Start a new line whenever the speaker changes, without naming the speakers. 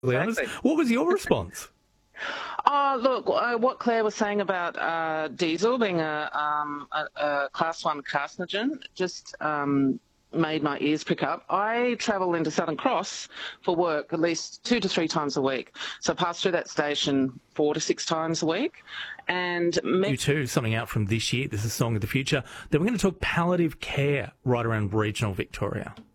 honest. What was your response?
Oh, look, what Claire was saying about diesel being a class 1 carcinogen just made my ears prick up. I travel into Southern Cross for work at least 2 to 3 times a week. So I pass through that station 4 to 6 times a week. And
you too, something out from this year. This is Song of the Future. Then we're going to talk palliative care right around regional Victoria.